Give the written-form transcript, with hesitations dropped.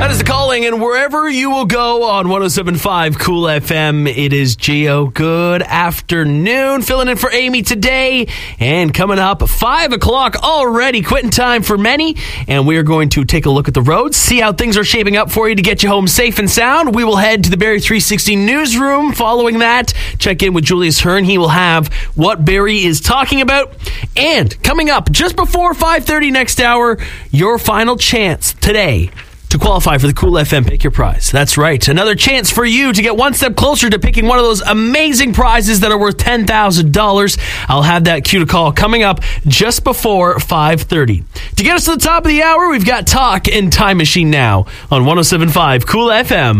That is The Calling, and wherever you will go on 107.5 Cool FM, it is Gio. Good afternoon. Filling in for Amy today, and coming up 5 o'clock already, quitting time for many, and we are going to take a look at the roads, see how things are shaping up for you to get you home safe and sound. We will head to the Barrie 360 newsroom. Following that, check in with Julius Hearn. He will have what Barrie is talking about, and coming up just before 5:30 next hour, your final chance today to qualify for the Cool FM Pick Your Prize. That's right. Another chance for you to get one step closer to picking one of those amazing prizes that are worth $10,000. I'll have that cue to call coming up just before 5:30. To get us to the top of the hour, we've got Talk and Time Machine now on 107.5 Cool FM.